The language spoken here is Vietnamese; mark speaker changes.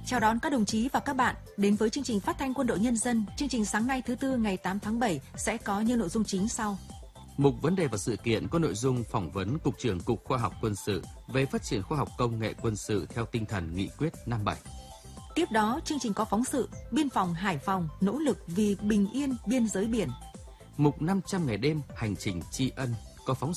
Speaker 1: Chào đón các đồng chí và các bạn đến với chương trình phát thanh Quân đội Nhân dân. Chương trình sáng nay thứ Tư ngày 8 tháng 7 sẽ có những nội dung chính sau.
Speaker 2: Mục vấn đề và sự kiện có nội dung phỏng vấn Cục trưởng Cục Khoa học Quân sự về phát triển khoa học công nghệ quân sự theo tinh thần nghị quyết 57.
Speaker 1: Tiếp đó, chương trình có phóng sự Biên phòng Hải Phòng nỗ lực vì bình yên biên giới biển.
Speaker 2: Mục 500 ngày đêm hành trình tri ân có phóng